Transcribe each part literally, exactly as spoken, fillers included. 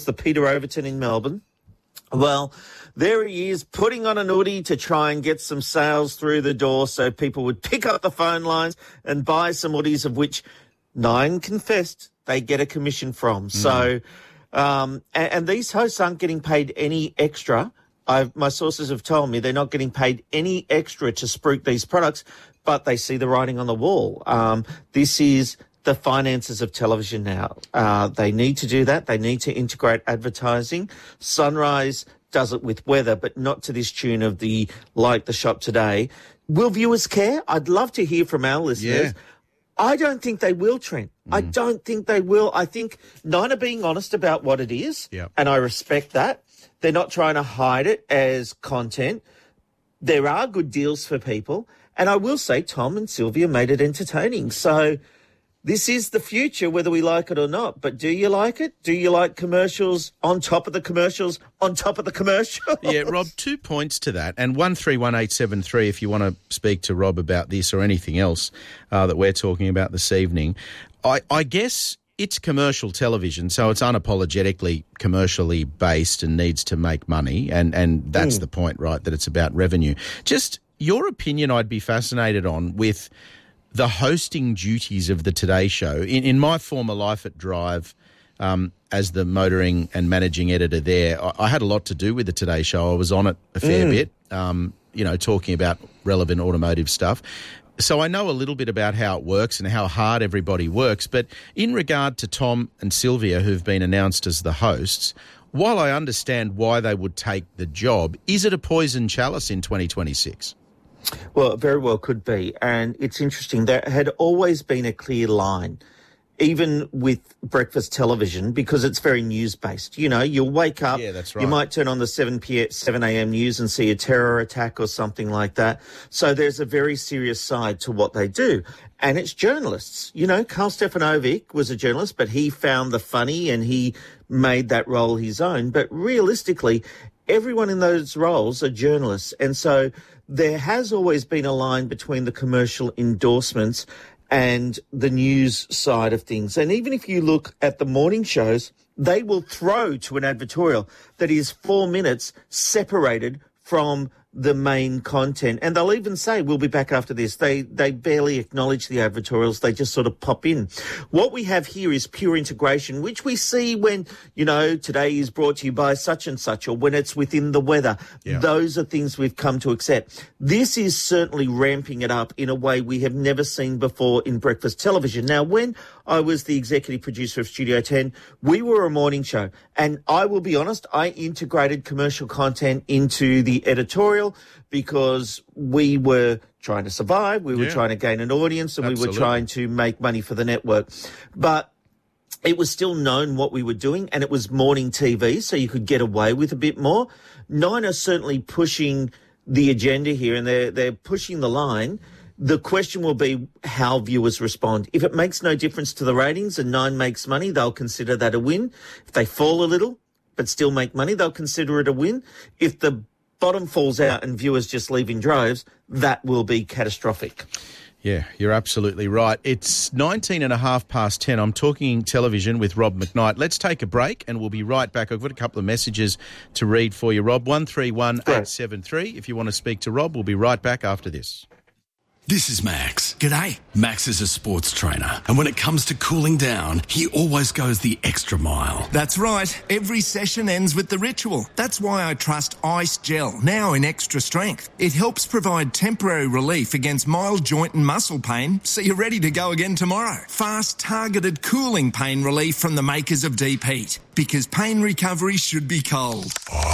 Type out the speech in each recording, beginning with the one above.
the Peter Overton in Melbourne. Well, there he is putting on an hoodie to try and get some sales through the door so people would pick up the phone lines and buy some hoodies, of which Nine confessed they get a commission from. Mm. So, um, and, and these hosts aren't getting paid any extra. I've, my sources have told me they're not getting paid any extra to spruik these products, but they see the writing on the wall. Um, this is the finances of television now. Uh, they need to do that. They need to integrate advertising. Sunrise does it with weather, but not to this tune of the Like the Shop Today. Will viewers care? I'd love to hear from our listeners. Yeah. I don't think they will, Trent. Mm. I don't think they will. I think Nine are being honest about what it is, yep. and I respect that. They're not trying to hide it as content. There are good deals for people, and I will say Tom and Sylvia made it entertaining. So this is the future, whether we like it or not. But do you like it? Do you like commercials on top of the commercials on top of the commercials? Yeah, Rob, two points to that. And one three one eight seven three if you want to speak to Rob about this or anything else uh, that we're talking about this evening. I, I guess it's commercial television, so it's unapologetically commercially based and needs to make money. And, and that's mm. the point, right, that it's about revenue. Just your opinion I'd be fascinated on with the hosting duties of the Today Show. In, in my former life at Drive, um, as the motoring and managing editor there, I, I had a lot to do with the Today Show. I was on it a fair mm. bit, um, you know, talking about relevant automotive stuff. So I know a little bit about how it works and how hard everybody works. But in regard to Tom and Sylvia, who've been announced as the hosts, while I understand why they would take the job, is it a poison chalice in twenty twenty-six? Well, it very well could be. And it's interesting. There had always been a clear line, even with breakfast television, because it's very news-based. You know, you'll wake up, yeah, that's right. You might turn on the seven a.m. news and see a terror attack or something like that. So there's a very serious side to what they do. And it's journalists. You know, Karl Stefanovic was a journalist, but he found the funny and he made that role his own. But realistically, everyone in those roles are journalists. And so there has always been a line between the commercial endorsements and the news side of things. And even if you look at the morning shows, they will throw to an advertorial that is four minutes separated from the main content. And they'll even say, we'll be back after this. They they barely acknowledge the advertorials. They just sort of pop in. What we have here is pure integration, which we see when, you know, today is brought to you by such and such, or when it's within the weather. Yeah. Those are things we've come to accept. This is certainly ramping it up in a way we have never seen before in breakfast television. Now, when I was the executive producer of Studio ten, we were a morning show. And I will be honest, I integrated commercial content into the editorial because we were trying to survive, we were yeah. trying to gain an audience, and Absolutely. we were trying to make money for the network. But it was still known what we were doing, and it was morning T V, so you could get away with a bit more. Nine are certainly pushing the agenda here, and they're, they're pushing the line. The question will be how viewers respond. If it makes no difference to the ratings and Nine makes money, they'll consider that a win. If they fall a little but still make money, they'll consider it a win. If the bottom falls out and viewers just leave in droves, that will be catastrophic. Yeah, you're absolutely right. It's nineteen and a half past ten. I'm talking television with Rob McKnight. Let's take a break and we'll be right back. I've got a couple of messages to read for you, Rob. one three one eight seven three. If you want to speak to Rob, we'll be right back after this. This is Max. G'day. Max is a sports trainer, and when it comes to cooling down, he always goes the extra mile. That's right. Every session ends with the ritual. That's why I trust Ice Gel, now in extra strength. It helps provide temporary relief against mild joint and muscle pain, so you're ready to go again tomorrow. Fast, targeted cooling pain relief from the makers of Deep Heat, because pain recovery should be cold.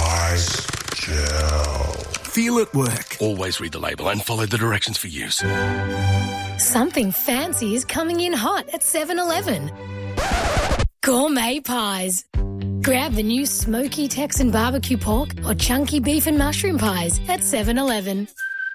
Ice Gel. Feel it work. Always read the label and follow the directions for use. Something fancy is coming in hot at seven eleven. Gourmet pies. Grab the new smoky Texan barbecue pork or chunky beef and mushroom pies at seven eleven.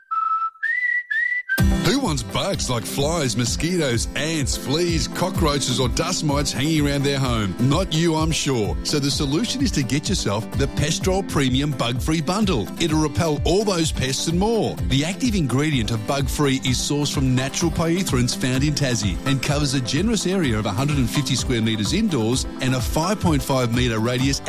Who wants bugs like flies, mosquitoes, ants, fleas, cockroaches or dust mites hanging around their home? Not you, I'm sure. So the solution is to get yourself the Pestrol Premium Bug-Free Bundle. It'll repel all those pests and more. The active ingredient of Bug-Free is sourced from natural pyrethroids found in Tassie and covers a generous area of one hundred fifty square metres indoors and a five point five metre radius